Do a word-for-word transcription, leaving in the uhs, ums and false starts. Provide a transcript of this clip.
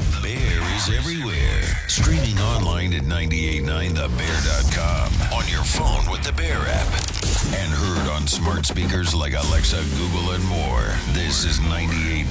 The Bear is everywhere. Streaming online at nine eight nine the bear dot com. On your phone with the Bear app. And heard on smart speakers like Alexa, Google, and more. This is ninety-eight.